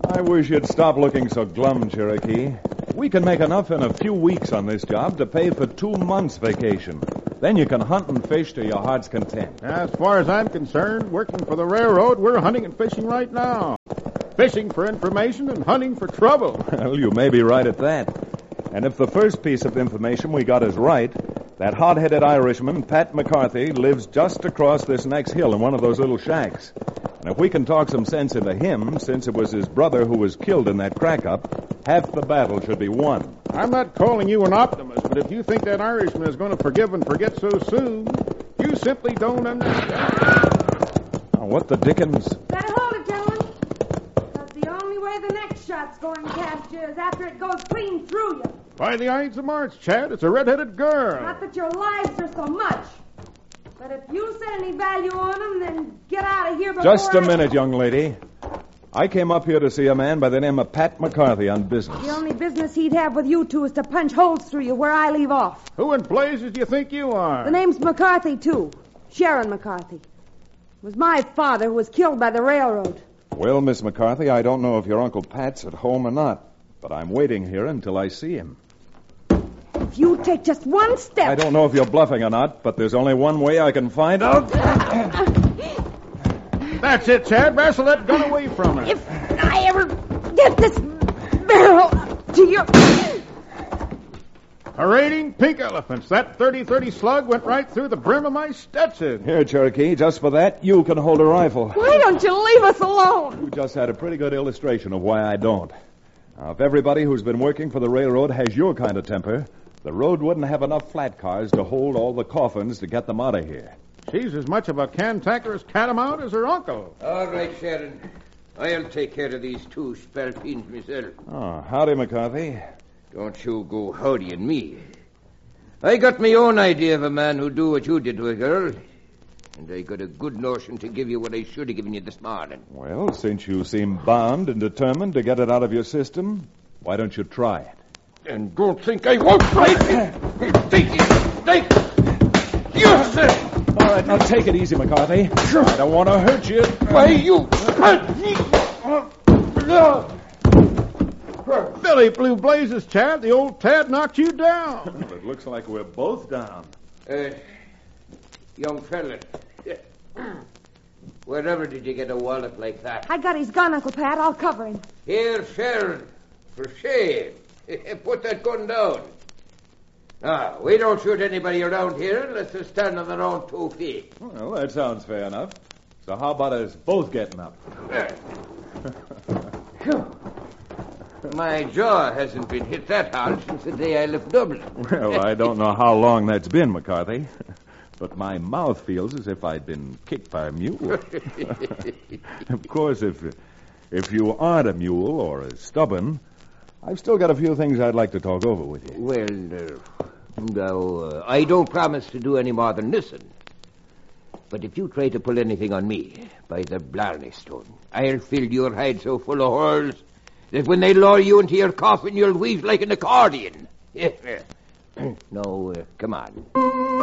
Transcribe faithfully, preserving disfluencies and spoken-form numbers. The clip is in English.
I wish you'd stop looking so glum, Cherokee. We can make enough in a few weeks on this job to pay for two months' vacation. Then you can hunt and fish to your heart's content. As far as I'm concerned, working for the railroad, we're hunting and fishing right now. Fishing for information and hunting for trouble. Well, you may be right at that. And if the first piece of information we got is right, that hot-headed Irishman, Pat McCarthy, lives just across this next hill in one of those little shacks. And if we can talk some sense into him, since it was his brother who was killed in that crack-up, half the battle should be won. I'm not calling you an optimist, but if you think that Irishman is going to forgive and forget so soon, you simply don't understand. Oh, what the dickens? Better hold it, gentlemen. Because the only way the next shot's going past you is after it goes clean through you. By the Ides of March, Chad, it's a red-headed girl. Not that your lives are so much. But if you set any value on them, then get out of here before Just a I... minute, young lady. I came up here to see a man by the name of Pat McCarthy on business. The only business he'd have with you two is to punch holes through you where I leave off. Who in blazes do you think you are? The name's McCarthy, too. Sharon McCarthy. It was my father who was killed by the railroad. Well, Miss McCarthy, I don't know if your Uncle Pat's at home or not, but I'm waiting here until I see him. If you take just one step... I don't know if you're bluffing or not, but there's only one way I can find out. That's it, Chad. Wrestle that gun away from her. If I ever get this barrel to your... Parading pink elephants. That thirty thirty slug went right through the brim of my Stetson. Here, Cherokee, just for that, you can hold a rifle. Why don't you leave us alone? You just had a pretty good illustration of why I don't. Now, if everybody who's been working for the railroad has your kind of temper, the road wouldn't have enough flat cars to hold all the coffins to get them out of here. She's as much of a cantankerous catamount as her uncle. All right, Sharon. I'll take care of these two spalpeens myself. Oh, howdy, McCarthy. Don't you go howdying me. I got my own idea of a man who'd do what you did to a girl. And I got a good notion to give you what I should have given you this morning. Well, since you seem bound and determined to get it out of your system, why don't you try it? And don't think I won't try it. Take it. Take it. You, sir. All right, now take it easy, McCarthy. I don't want to hurt you. Why, you... Billy Blue Blazes, Chad. The old Tad knocked you down. It looks like we're both down. Uh, young fella, wherever did you get a wallet like that? I got his gun, Uncle Pat. I'll cover him. Here, Sharon, for shame. Put that gun down. Now, we don't shoot anybody around here unless they stand on their own two feet. Well, that sounds fair enough. So how about us both getting up? My jaw hasn't been hit that hard since the day I left Dublin. Well, I don't know how long that's been, McCarthy. But my mouth feels as if I'd been kicked by a mule. Of course, if if you aren't a mule or as stubborn, I've still got a few things I'd like to talk over with you. Well, uh, now, uh, I don't promise to do any more than listen. But if you try to pull anything on me, by the Blarney Stone, I'll fill your hide so full of holes that when they lower you into your coffin, you'll weave like an accordion. Now, uh, come on.